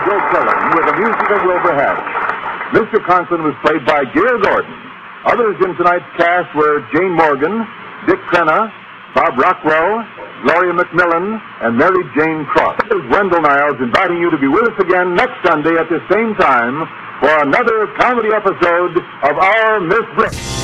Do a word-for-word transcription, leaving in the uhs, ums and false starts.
Joe Quillen with the music of Wilbur Hatch. Mister Conklin was played by Gere Gordon. Others in tonight's cast were Jane Morgan, Dick Crenna, Bob Rockwell, Gloria McMillan, and Mary Jane Cross. This is Wendell Niles inviting you to be with us again next Sunday at the same time for another comedy episode of Our Miss Brooks.